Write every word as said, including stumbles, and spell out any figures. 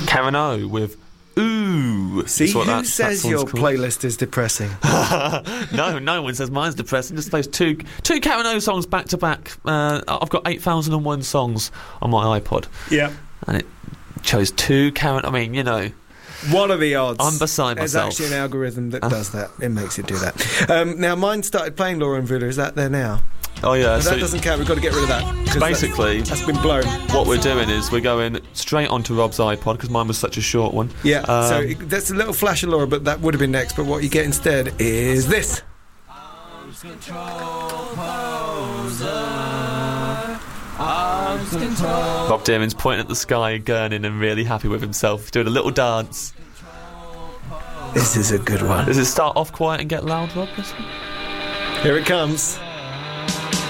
Karen O with Ooh. See, who that, says that your called. playlist is depressing? no, no one says mine's depressing. Just those two two Karen O songs back to back. Uh, I've got eight thousand and one songs on my iPod. Yeah. And it chose two Karen... I mean, you know... What are the odds? I'm beside There's myself. actually an algorithm that does that. It makes it do that. Um, now, mine started playing Laura and Vula. Is that there now? Oh, yeah. No, so that doesn't count. We've got to get rid of that. 'cause basically... That's, that's been blown. What we're doing is we're going straight onto Rob's iPod, because mine was such a short one. Yeah, Um, so it, that's a little flash of Laura, but that would have been next. But what you get instead is this. Rob Dearman's pointing at the sky, gurning and really happy with himself, doing a little dance. This is a good one. Does it start off quiet and get loud, Rob? Here it comes.